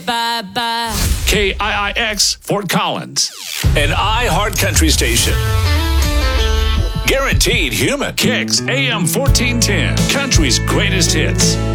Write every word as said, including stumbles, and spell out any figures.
Bye bye. K I I X Fort Collins. An iHeart Country station. Guaranteed human. Kicks A M fourteen ten. Country's greatest hits.